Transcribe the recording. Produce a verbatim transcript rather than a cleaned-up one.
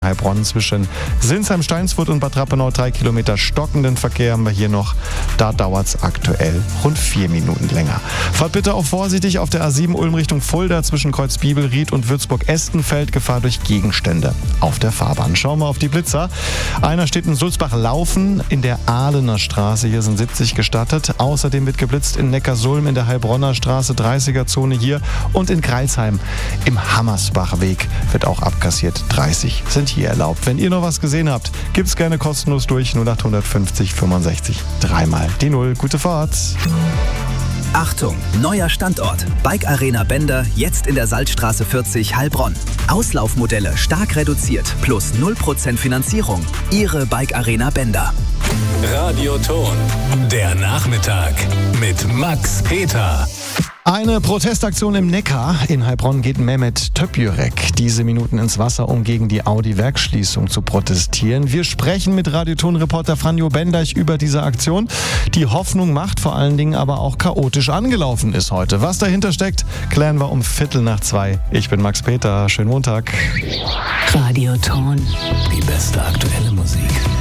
Heilbronn. Zwischen Sinsheim, Steinsfurt und Bad Rappenau drei Kilometer stockenden Verkehr haben wir hier noch. Da dauert es aktuell rund vier Minuten länger. Fahrt bitte auch vorsichtig auf der A sieben Ulm Richtung Fulda zwischen Kreuzbibel, Ried und Würzburg-Estenfeld. Gefahr durch Gegenstände auf der Fahrbahn. Schauen wir auf die Blitzer. Einer steht in Sulzbach-Laufen in der Ahlener Straße. Hier sind siebzig gestattet. Außerdem wird geblitzt in Neckarsulm in der Heilbronner Straße, dreißiger-Zone hier. Und in Greilsheim im Hammersbachweg wird auch abkassiert. dreißig sind hier erlaubt. Wenn ihr noch was gesehen habt, gibt's gerne kostenlos durch. null acht fünfzig fünfundsechzig. Dreimal die Null. Gute Fahrt. Achtung, neuer Standort. Bike Arena Bender, jetzt in der Salzstraße vierzig, Heilbronn. Auslaufmodelle stark reduziert, plus null Prozent Finanzierung. Ihre Bike Arena Bender. Radioton, der Nachmittag mit Max Peter. Eine Protestaktion im Neckar. In Heilbronn geht Mehmet Töpjürek diese Minuten ins Wasser, um gegen die Audi-Werksschließung zu protestieren. Wir sprechen mit Radioton-Reporter Franjo Benderch über diese Aktion. Die Hoffnung macht, vor allen Dingen aber auch chaotisch angelaufen ist heute. Was dahinter steckt, klären wir um Viertel nach zwei. Ich bin Max Peter. Schönen Montag. Radioton. Die beste aktuelle Musik.